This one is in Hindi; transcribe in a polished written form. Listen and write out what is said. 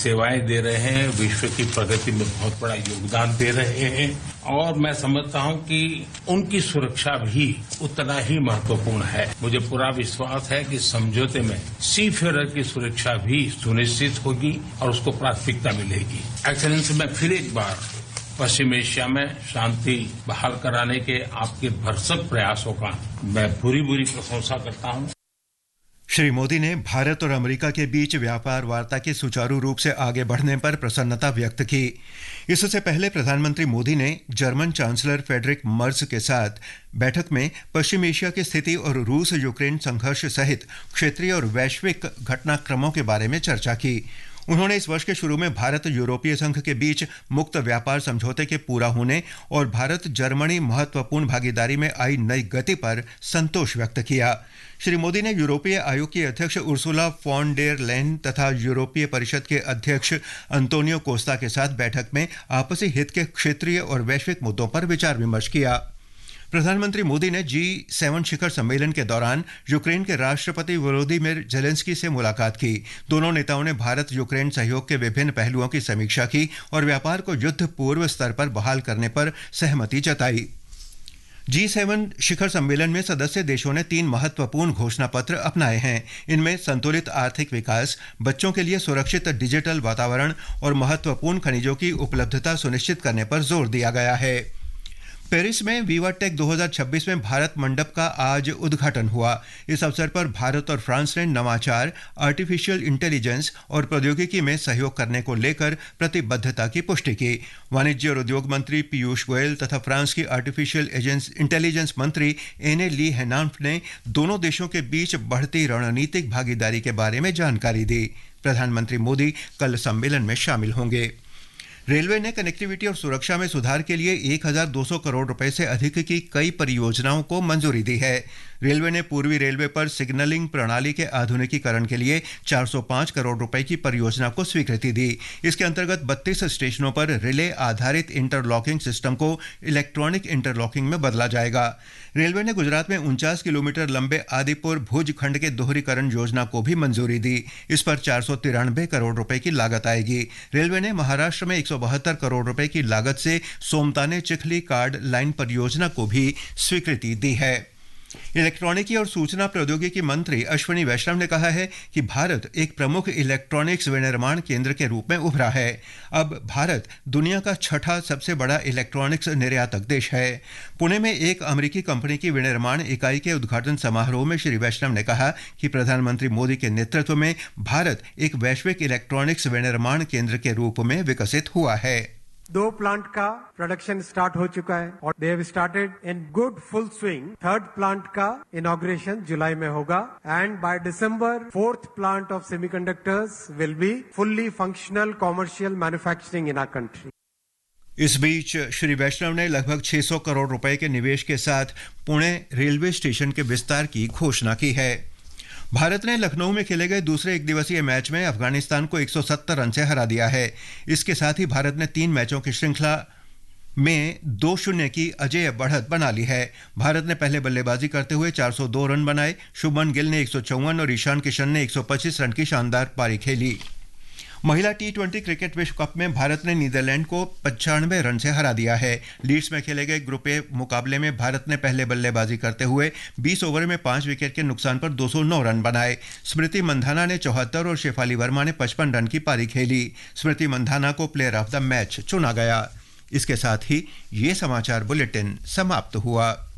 सेवाएं दे रहे हैं, विश्व की प्रगति में बहुत बड़ा योगदान दे रहे हैं और मैं समझता हूं कि उनकी सुरक्षा भी उतना ही महत्वपूर्ण है। मुझे पूरा विश्वास है कि समझौते में सीफेरर की सुरक्षा भी सुनिश्चित होगी और उसको प्राथमिकता मिलेगी। एक्सेलेंसी, मैं फिर एक बार पश्चिम एशिया में शांति बहाल कराने के आपके भरसक प्रयासों का मैं पूरी प्रशंसा करता हूं। श्री मोदी ने भारत और अमेरिका के बीच व्यापार वार्ता के सुचारू रूप से आगे बढ़ने पर प्रसन्नता व्यक्त की। इससे पहले प्रधानमंत्री मोदी ने जर्मन चांसलर फ्रेडरिक मर्ज के साथ बैठक में पश्चिम एशिया की स्थिति और रूस यूक्रेन संघर्ष सहित क्षेत्रीय और वैश्विक घटनाक्रमों के बारे में चर्चा की। उन्होंने इस वर्ष के शुरू में भारत यूरोपीय संघ के बीच मुक्त व्यापार समझौते के पूरा होने और भारत जर्मनी महत्वपूर्ण भागीदारी में आई नई गति पर संतोष व्यक्त किया। श्री मोदी ने यूरोपीय आयोग की अध्यक्ष उर्सुला फॉन डेर लेन तथा यूरोपीय परिषद के अध्यक्ष अंतोनियो कोस्टा के साथ बैठक में आपसी हित के क्षेत्रीय और वैश्विक मुद्दों पर विचार विमर्श किया। प्रधानमंत्री मोदी ने G7 शिखर सम्मेलन के दौरान यूक्रेन के राष्ट्रपति वोलोदिमिर जेलेंस्की से मुलाकात की। दोनों नेताओं ने भारत यूक्रेन सहयोग के विभिन्न पहलुओं की समीक्षा की और व्यापार को युद्ध पूर्व स्तर पर बहाल करने पर सहमति जताई। G7 शिखर सम्मेलन में सदस्य देशों ने 3 महत्वपूर्ण घोषणा पत्र अपनाए हैं। इनमें संतुलित आर्थिक विकास, बच्चों के लिए सुरक्षित डिजिटल वातावरण और महत्वपूर्ण खनिजों की उपलब्धता सुनिश्चित करने पर जोर दिया गया है। पेरिस में विवाटेक 2026 में भारत मंडप का आज उद्घाटन हुआ। इस अवसर पर भारत और फ्रांस ने नवाचार, आर्टिफिशियल इंटेलिजेंस और प्रौद्योगिकी में सहयोग करने को लेकर प्रतिबद्धता की पुष्टि की। वाणिज्य और उद्योग मंत्री पीयूष गोयल तथा फ्रांस की आर्टिफिशियल इंटेलिजेंस मंत्री एने ली हेनाल्फ ने दोनों देशों के बीच बढ़ती रणनीतिक भागीदारी के बारे में जानकारी दी। प्रधानमंत्री मोदी कल सम्मेलन में शामिल होंगे। रेलवे ने कनेक्टिविटी और सुरक्षा में सुधार के लिए 1200 करोड़ रुपए से अधिक की कई परियोजनाओं को मंजूरी दी है। रेलवे ने पूर्वी रेलवे पर सिग्नलिंग प्रणाली के आधुनिकीकरण के लिए 405 करोड़ रुपए की परियोजना को स्वीकृति दी। इसके अंतर्गत 32 स्टेशनों पर रिले आधारित इंटरलॉकिंग सिस्टम को इलेक्ट्रॉनिक इंटरलॉकिंग में बदला जाएगा। रेलवे ने गुजरात में 49 किलोमीटर लंबे आदिपुर भुज खंड के दोहरीकरण योजना को भी मंजूरी दी। इस पर 493 करोड़ रुपए की लागत आएगी। रेलवे ने महाराष्ट्र में 172 करोड़ रुपए की लागत से सोमताने चिखली कार्ड लाइन परियोजना को भी स्वीकृति दी है। इलेक्ट्रॉनिकी और सूचना प्रौद्योगिकी मंत्री अश्विनी वैष्णव ने कहा है कि भारत एक प्रमुख इलेक्ट्रॉनिक्स विनिर्माण केंद्र के रूप में उभरा है। अब भारत दुनिया का 6ठा सबसे बड़ा इलेक्ट्रॉनिक्स निर्यातक देश है। पुणे में एक अमेरिकी कंपनी की विनिर्माण इकाई के उद्घाटन समारोह में श्री वैष्णव ने कहा कि प्रधानमंत्री मोदी के नेतृत्व में भारत एक वैश्विक इलेक्ट्रॉनिक्स विनिर्माण केंद्र के रूप में विकसित हुआ है। 2 प्लांट का प्रोडक्शन स्टार्ट हो चुका है और they have started in good full swing. 3rd plant का इनॉग्रेशन जुलाई में होगा and by December 4th plant of semiconductors will be fully functional commercial manufacturing in our country. इस बीच श्री वैष्णव ने लगभग 600 करोड़ रुपए के निवेश के साथ पुणे रेलवे स्टेशन के विस्तार की घोषणा की है। भारत ने लखनऊ में खेले गए दूसरे एक दिवसीय मैच में अफगानिस्तान को 170 रन से हरा दिया है। इसके साथ ही भारत ने 3 मैचों की श्रृंखला में 2-0 की अजेय बढ़त बना ली है। भारत ने पहले बल्लेबाजी करते हुए 402 रन बनाए। शुभमन गिल ने 154 और ईशान किशन ने 125 रन की शानदार पारी खेली। महिला T20 क्रिकेट विश्व कप में भारत ने नीदरलैंड को 95 रन से हरा दिया है। लीड्स में खेले गए ग्रुप ए मुकाबले में भारत ने पहले बल्लेबाजी करते हुए 20 ओवर में 5 विकेट के नुकसान पर 209 रन बनाए। स्मृति मंधाना ने 74 और शेफाली वर्मा ने 55 रन की पारी खेली। स्मृति मंधाना को प्लेयर ऑफ द मैच चुना गया। इसके साथ ही ये समाचार बुलेटिन समाप्त हुआ।